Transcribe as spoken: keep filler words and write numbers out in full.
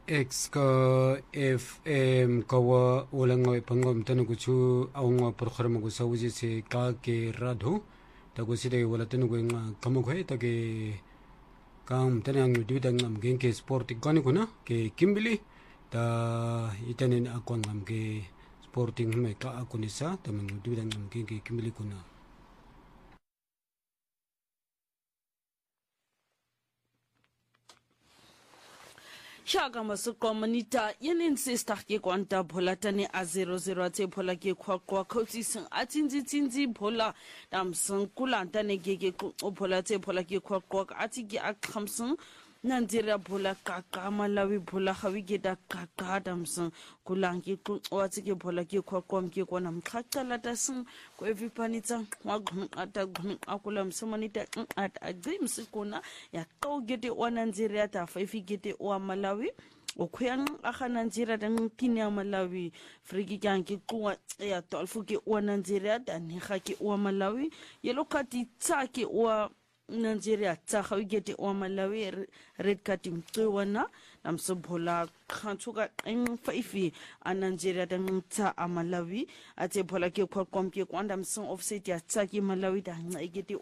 X ka F M kawa ulang ngawi pangom tanu kuchu awang programa ko sa uji se ka ke radho ta ko side wala tanu ko nga kamu ko ta ke kam tanang du dang ngam gen ke sport ikani kuna ke kimbili ta itanen akon ngam ke sporting me ka akunisa ta mang du dang ngam gen ke kimbili kuna Shaka masu komunita yanin sista ke kwanta bola tani a zero zero ate bola ke kwa kwa kauti sun atinzi tinzi bola dam sun kula tani gege bola te bola ke kwa kwa ati ge ak khamsun Nigeria bola kaka Malawi bola hawi ge da kaka dam sun kula ke wati ke bola ke kwa kwa ke kwa nam khakala da sun ko evipanita wa gun ata gun akula msumanita at agrim sikuna ya kau gete wa Nigeria ta faifi gete wa Malawi okuyang akhana Nigeria dan kinya Malawi friki kanki kuwa ya tolfu ke wa Nigeria dan khaki wa Malawi yelo kati tsaki wa Nigeria ta khawigete wa Malawi red kati mtwana namsobhola khantuka en faifi a Nigeria dan ta a Malawi ate bola ke kwa komke kwanda mson offset ya tsaki Malawi da ngegete